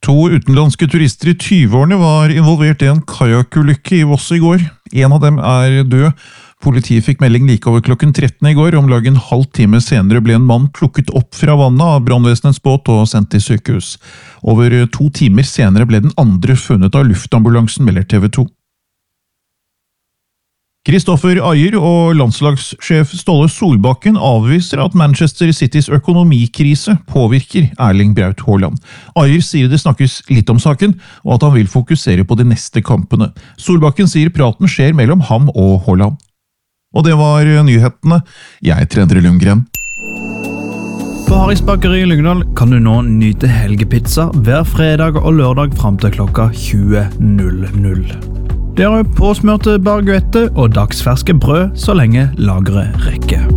To utenlandske turister i 20-årene var involvert i en kajakulykke i Voss i går. En av dem død. Politiet fikk melding like over klokken 13 i går. Om lag en halv time senere ble en mann plukket opp fra vannet av brannvesenets båt og sendt til sykehus. Over 2 timer senere ble den andre funnet av luftambulansen, melder TV 2. Kristoffer Ajer og landslagssjef Ståle Solbakken avviser at Manchester Citys økonomikrise påvirker Erling Braut Haaland. Ajer sier det snakkes litt om saken, og at han vil fokusere på de neste kampene. Solbakken sier praten skjer mellom ham og Haaland. Og det var nyhetene. Jeg heter Endre Lundgren. På Harrys bakeri i Lyngdal kan du nå nyte helgepizza hver fredag og lørdag frem til klokka 20.00. Det er påsmørte baguette og dagsferske brød så lenge lageret rekker.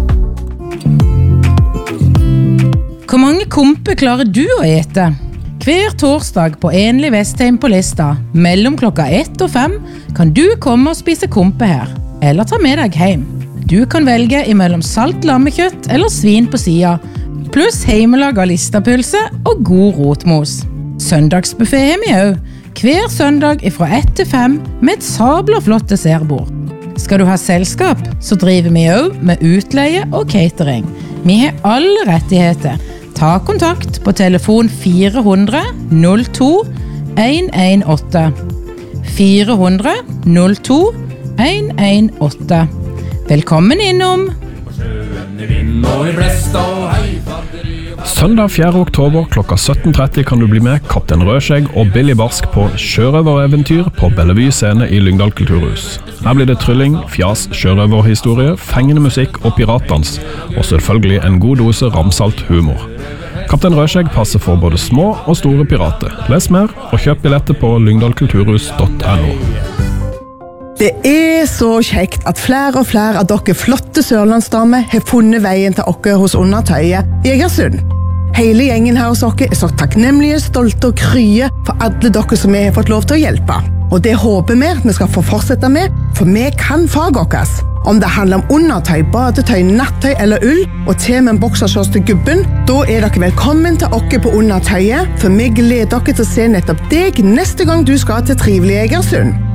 Hvor mange kompe klarer du å ete? Hver torsdag på Enlig Vestheim på Lista, mellom klokka 1 og 5, kan du komme og spise kompe her, eller ta med deg hjem. Du kan velge imellom salt lammekjøtt eller svin på sida, pluss heimelaga listapølse og god rotmos. Søndagsbuffet har vi også. Hver søndag fra 1 til 5 med et sabla flott dessertbord. Skal du ha selskap, så driver vi også med utleie og catering. Vi har alle rettigheter. Ta kontakt på telefon 400 02 118. 400 02 118. Velkommen innom! Søndag 4. oktober klokka 17.30 kan du bli med Kaptein Rødskjegg og Billy Barsk på sjørøvereventyr på Bellevue scene i Lyngdal kulturhus. Her blir det trylling, fjas, sjørøverhistorie, fengende musikk og piratdans, og selvfølgelig en god dose ramsalt humor. Kaptein Rødskjegg passer for både små og store pirater. Les mer og kjøp billetter på lyngdalkulturhus.no. Det er så kjekt at flere og flere av dere flotte sørlandsdamer har funnet veien til dere hos Undertøyet i Egersund. Hele gjengen her hos dere er så takknemlige, stolte og krye for alle dere som vi har fått lov til å hjelpe. Og det håper vi skal få fortsette med, for vi kan faget deres. Om det handler om undertøy, badetøy, nattøy eller ull, og til med en boksershorts til gubben, da er dere velkommen til dere på Undertøyet, for vi gleder dere til å se nettopp deg neste gang du skal til trivelige Egersund.